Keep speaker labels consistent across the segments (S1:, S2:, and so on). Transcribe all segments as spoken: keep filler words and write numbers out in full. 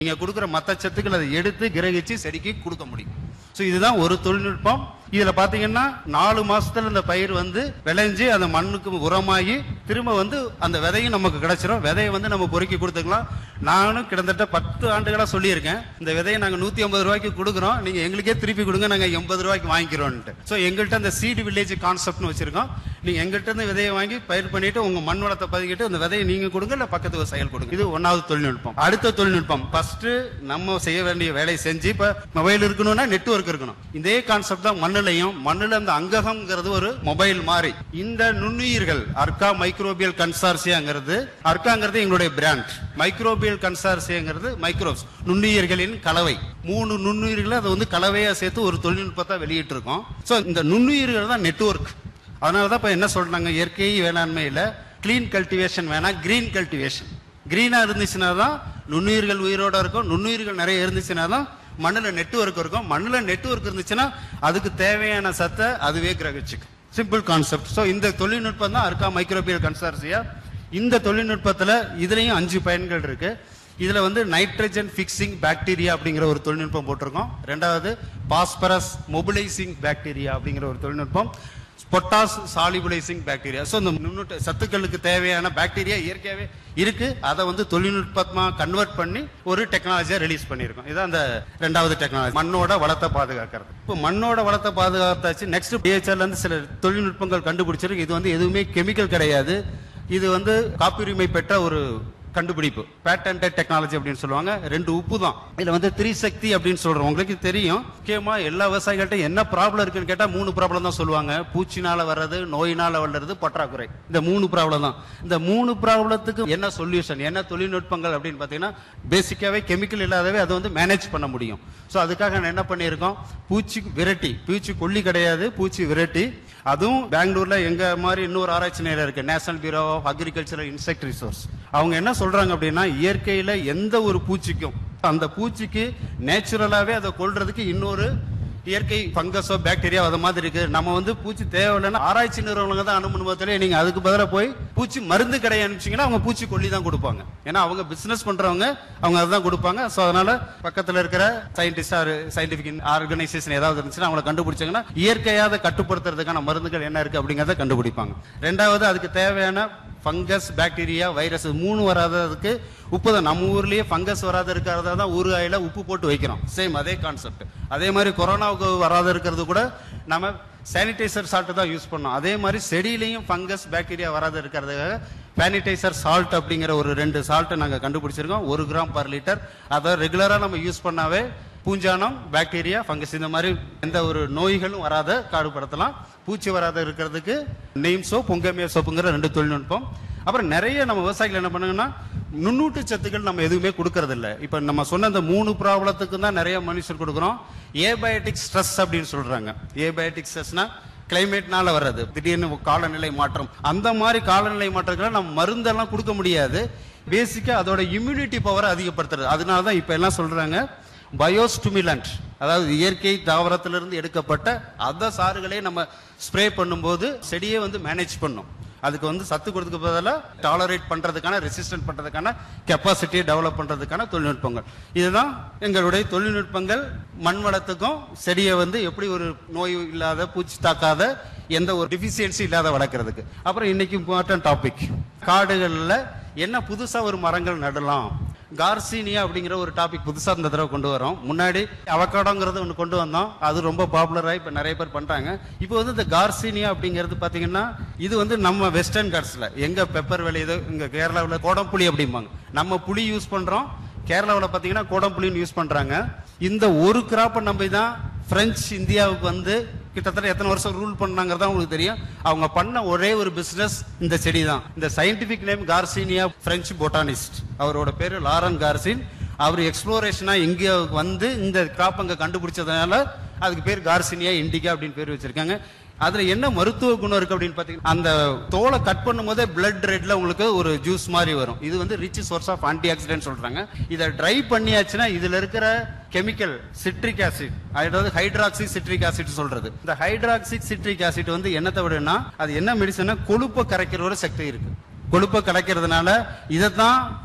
S1: நீங்க கொடுக்குற மத்த சத்துக்கள் அதை எடுத்து கிரகிச்சு செடிக்கு கொடுக்க முடியும். ஸோ இதுதான் ஒரு தொழில்நுட்பம். இதுல பாத்தீங்கன்னா நாலு மாசத்துல இந்த பயிர் வந்து விளைஞ்சு அந்த மண்ணுக்கு உரமாகி திரும்ப வந்து அந்த விதையும் நமக்கு கிடைச்சிரும். விதையை வந்து நம்ம பொறுக்கி கொடுத்துக்கலாம். நானும் கிட்டத்தட்ட பத்து ஆண்டுகளா சொல்லியிருக்கேன், இந்த விதையை நாங்க நூத்தி ஐம்பது ரூபாய்க்கு கொடுக்குறோம், நீங்க எங்களுக்கே திருப்பி கொடுங்க, நாங்க எண்பது ரூபாய்க்கு வாங்கிக்கிறோம்ட்டு. ஸோ எங்கள்கிட்ட அந்த சீடு வில்லேஜ் கான்செப்ட்னு வச்சிருக்கோம். நீங்க எங்கள்கிட்ட இருந்து விதையை வாங்கி பயிர் பண்ணிட்டு உங்க மண் வளத்தை பதிக்கிட்டு அந்த விதையை நீங்க கொடுங்க, இல்ல பக்கத்து விவசாயிகள் கொடுங்க. இது ஒன்னாவது தொழில்நுட்பம். அடுத்த தொழில்நுட்பம், ஃபர்ஸ்ட் நம்ம செய்ய வேண்டிய வேலையை செஞ்சு, இப்ப மொபைல் இருக்கணும்னா நெட்வொர்க் இருக்கணும். இதே கான்செப்ட் தான் மண்ணுலையும். மண்ணுல அந்த அங்ககம்ங்கிறது ஒரு மொபைல் மாதிரி. இந்த நுண்ணுயிர்கள் அர்க்கா மைக்ரோபியல் கன்சார்சியாங்கிறது, அர்க்காங்கிறது எங்களுடைய பிராண்ட், மைக்ரோபியல் கன்சார்சியாங்கிறது மைக்ரோப்ஸ், நுண்ணுயிர்களின் கலவை. மூணு நுண்ணுயிர்களை அதை வந்து கலவையா சேர்த்து ஒரு தொழில்நுட்பத்தை வெளியிட்டு இருக்கோம். சோ இந்த நுண்ணுயிர்கள் தான் நெட்வொர்க். அதனாலதான் இப்ப என்ன சொல்றாங்க, இயற்கை வேளாண்மையில கிளீன் கல்டிவேஷன் வேணாம், கிரீன் கல்டிவேஷன். கிரீனா இருந்துச்சுன்னா தான் நுண்ணுயிர்கள் உயிரோட இருக்கும். நுண்ணுயிர்கள் நிறைய இருந்துச்சுன்னா தான் மண்ணுல நெட்வொர்க் இருக்கும். மண்ணுல நெட்வொர்க் இருந்துச்சுன்னா அதுக்கு தேவையான சத்தை அதுவே கிரகிச்சுக்கும். Simple concept. ஸோ இந்த தொழில்நுட்பம் தான் அர்க்கா மைக்ரோபியல் கன்சார்சியா. இந்த தொழில்நுட்பத்துல இதுலயும் அஞ்சு பயன்கள் இருக்கு. இதுல வந்து நைட்ரஜன் பிக்சிங் பாக்டீரியா அப்படிங்கிற ஒரு தொழில்நுட்பம் போட்டிருக்கோம். ரெண்டாவது பாஸ்பரஸ் மொபிலைசிங் பாக்டீரியா அப்படிங்கிற ஒரு தொழில்நுட்பம், பொட்டாஸ் சாலிபுலைசிங் பாக்டீரியா. ஸோ இந்த நுண்ணுட்ட சத்துக்களுக்கு தேவையான பாக்டீரியா இயற்கையாகவே இருக்கு. அதை வந்து தொழில்நுட்பமா கன்வெர்ட் பண்ணி ஒரு டெக்னாலஜியா ரிலீஸ் பண்ணியிருக்கோம். இதான் அந்த ரெண்டாவது டெக்னாலஜி, மண்ணோட வளத்தை பாதுகாக்கிறது. இப்போ மண்ணோட வளத்தை பாதுகாத்தாச்சு. நெக்ஸ்ட் டிஹெச்ஆர்ல இருந்து சில தொழில்நுட்பங்கள் கண்டுபிடிச்சிருக்கு. இது வந்து எதுவுமே கெமிக்கல் கிடையாது. இது வந்து காப்புரிமை பெற்ற ஒரு கண்டுபிடிப்பு, பேட்டன்டட் டெக்னாலஜி அப்படின்னு சொல்லுவாங்க. ரெண்டு உப்பு தான். இதுல வந்து திரிசக்தி அப்படின்னு சொல்றோம். உங்களுக்கு தெரியும், முக்கியமா எல்லா விவசாயிகள்ட்ட என்ன ப்ராப்ளம் இருக்குன்னு கேட்டா மூணு ப்ராப்ளம் தான் சொல்லுவாங்க. பூச்சினால வர்றது, நோயினால வர்றது, பற்றாக்குறை. இந்த மூணு ப்ராப்ளம் தான். இந்த மூணு ப்ராப்ளத்துக்கு என்ன சொல்யூஷன், என்ன தொழில்நுட்பங்கள் அப்படின்னு பாத்தீங்கன்னா, பேசிக்காவே கெமிக்கல் இல்லாதவே அதை வந்து மேனேஜ் பண்ண முடியும். ஸோ அதுக்காக என்ன பண்ணியிருக்கோம், பூச்சி விரட்டி, பூச்சி கொல்லி கிடையாது, பூச்சி விரட்டி. அதுவும் பெங்களூர்ல எங்க மாதிரி இன்னொரு ஆராய்ச்சி நிலையம் இருக்கு, national bureau of agricultural insect resource. அவங்க என்ன சொல்றாங்க அப்படின்னா, இயற்கையில எந்த ஒரு பூச்சிக்கும் அந்த பூச்சிக்கு நேச்சுரலாவே அதை கொல்றதுக்கு இன்னொரு இயற்கை பங்கஸோ பாக்டீரியா அது மாதிரி இருக்கு. நம்ம வந்து பூச்சி தேவையில்லைன்னா ஆராய்ச்சி நிறுவனங்கள் தான் அனுமதிலே நீங்க அதுக்கு பதிலாக போய் பூச்சி மருந்து கடை அனுப்பிச்சீங்கன்னா அவங்க பூச்சி கொல்லி தான் கொடுப்பாங்க. ஏன்னா அவங்க பிசினஸ் பண்றவங்க, அவங்க அதுதான் கொடுப்பாங்க. ஸோ அதனால பக்கத்தில் இருக்கிற சயின்டிஸ்ட் ஆர் சயின்டிபிக் ஆர்கனைசேஷன் ஏதாவது இருந்துச்சுன்னா அவங்களை கண்டுபிடிச்சாங்கன்னா இயற்கையாக கட்டுப்படுத்துறதுக்கான மருந்துகள் என்ன இருக்கு அப்படிங்கறத கண்டுபிடிப்பாங்க. ரெண்டாவது, அதுக்கு தேவையான ஃபங்கஸ், பாக்டீரியா, வைரஸ் மூணு வராததுக்கு உப்பு தான். நம்ம ஊர்லயே ஃபங்கஸ் வராத இருக்கிறதா தான் ஊறுகாயில உப்பு போட்டு வைக்கிறோம். சேம் அதே கான்செப்ட். அதே மாதிரி கொரோனாவுக்கு வராத இருக்கிறது கூட நம்ம சானிடைசர் சால்ட் தான் யூஸ் பண்ணோம். அதே மாதிரி செடியிலையும் ஃபங்கஸ், பாக்டீரியா வராத இருக்கிறதுக்காக சானிடைசர் சால்ட் அப்படிங்கிற ஒரு ரெண்டு சால்ட்டை நாங்க கண்டுபிடிச்சிருக்கோம். ஒரு கிராம் பர் லிட்டர். அதை ரெகுலரா நம்ம யூஸ் பண்ணாவே பூஞ்சானம், பாக்டீரியா, ஃபங்கஸ் இந்த மாதிரி எந்த ஒரு நோய்களும் வராத காடுபடுத்தலாம். பூச்சி வராத இருக்கிறதுக்கு நெய்ம் சோப், பொங்கமியா சோப்புங்கிற ரெண்டு தொழில்நுட்பம். அப்புறம் நிறைய நம்ம விவசாயிகள் என்ன பண்ணுங்கன்னா, நுண்ணூட்ட சத்துக்கள் நம்ம எதுவுமே கொடுக்கறது இல்லை. இப்ப நம்ம சொன்ன அந்த மூணு ப்ராப்ளத்துக்கு தான் நிறைய மனுஷர் கொடுக்குறோம். ஏபயோட்டிக் ஸ்ட்ரெஸ் அப்படின்னு சொல்றாங்க. ஏபயோட்டிக் ஸ்ட்ரெஸ்னா கிளைமேட்னால வர்றது, திடீர்னு காலநிலை மாற்றம். அந்த மாதிரி காலநிலை மாற்றங்களை நம்ம மருந்தெல்லாம் கொடுக்க முடியாது. பேசிக்கா அதோட இம்யூனிட்டி பவரை அதிகப்படுத்துறது. அதனாலதான் இப்ப எல்லாம் சொல்றாங்க பயோஸ்டிமுலண்ட், அதாவது இயற்கை தாவரத்திலிருந்து எடுக்கப்பட்ட அந்த சாறுகளே நம்ம ஸ்ப்ரே பண்ணும்போது செடியை வந்து மேனேஜ் பண்ணும். அதுக்கு வந்து சத்து கொடுக்க பதிலாக டாலரேட் பண்றதுக்கான, ரெசிஸ்டன்ட் பண்றதுக்கான கெப்பாசிட்டியை டெவலப் பண்றதுக்கான தொழில்நுட்பங்கள். இதுதான் எங்களுடைய தொழில்நுட்பங்கள். மண் வளத்துக்கும் செடியை வந்து எப்படி ஒரு நோய் இல்லாத, பூச்சி தாக்காத, எந்த ஒரு டிஃபிஷியன்சி இல்லாத வளர்க்கறதுக்கு. அப்புறம் இன்னைக்கு இம்பார்ட்டன்ட் டாபிக், காடுகள்ல என்ன புதுசா ஒரு மரங்கள் நடலாம். கார்சினியா அப்படிங்கிற ஒரு டாபிக் புதுசா இந்த தடவை கொண்டு வரோம். முன்னாடி அவகாடோங்கிறது ஒன்று கொண்டு வந்தோம், அது ரொம்ப பாப்புலரா இப்ப நிறைய பேர் பண்றாங்க. இப்போ வந்து இந்த கார்சினியா அப்படிங்கிறது பாத்தீங்கன்னா, இது வந்து நம்ம வெஸ்டர்ன் காட்ஸ்ல எங்க பெப்பர் விளையுதோ, இங்க கேரளாவில் கோடம்புளி அப்படிம்பாங்க. நம்ம புளி யூஸ் பண்றோம், கேரளாவில் பாத்தீங்கன்னா கோடம்புளின்னு யூஸ் பண்றாங்க. இந்த ஒரு கிராப்பை நம்பி தான் பிரெஞ்சு இந்தியாவுக்கு வந்து கிட்டத்தட்ட எத்தனை வருஷம் ரூல் பண்ணாங்கிறதா உங்களுக்கு தெரியும். அவங்க பண்ண ஒரே ஒரு பிசினஸ் இந்த செடி தான். இந்த scientific name garcinia, French botanist, அவரோட பேரு லாரன் கார்சின். அவர் எக்ஸ்ப்ளோரேஷனா இங்க வந்து இந்த கிராப் அங்க கண்டுபிடிச்சதுனால அதுக்கு பேர் கார்சினியா இண்டிகா அப்படின்னு பேர் வச்சிருக்காங்க. அதுல என்ன மருத்துவ குணம் இருக்கு அப்படின்னு பாத்தீங்கன்னா, அந்த தோலை கட் பண்ணும் போதே பிளட் ரெட்ல உங்களுக்கு ஒரு ஜூஸ் மாதிரி வரும். இது வந்து rich source of anti accident சொல்றாங்க. இதை ட்ரை பண்ணியாச்சுன்னா இதுல இருக்கிற கெமிக்கல் சிட்ரிக் ஆசிட், அதாவது ஹைட்ராக்சி சிட்ரிக் ஆசிட் சொல்றது. இந்த ஹைட்ராக்சி சிட்ரிக் ஆசிட் வந்து என்னத்தை விடனா, அது என்ன மெடிசன், கொழுப்பை கரைக்கிற ஒரு சக்தி இருக்கு. கொழுப்பை கரைக்கிறதுனால இதைத்தான்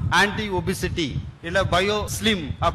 S1: ஆன்டி ஒபிசிட்டி இல்ல பயோ ஸ்லிம்